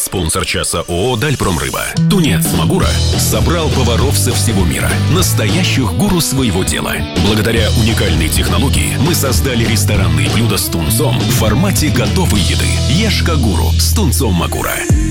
Спонсор часа ООО «Дальпромрыба». Тунец Магура собрал поваров со всего мира. Настоящих гуру своего дела. Благодаря уникальной технологии мы создали ресторанные блюда с тунцом в формате готовой еды. Ешь как гуру с тунцом Магура.